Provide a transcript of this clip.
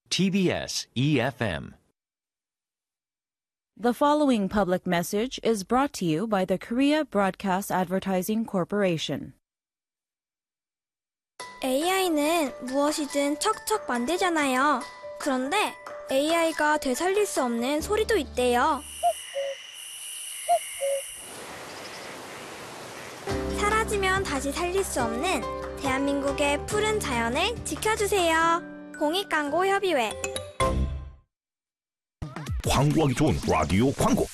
TBS EFM. The following public message is brought to you by the Korea Broadcast Advertising Corporation. AI는 무엇이든 척척 만들잖아요. 그런데 AI가 되살릴 수 없는 소리도 있대요. 사라지면 다시 살릴 수 없는 대한민국의 푸른 자연을 지켜주세요. 공익광고협의회. 광고하기 좋은 라디오 광고.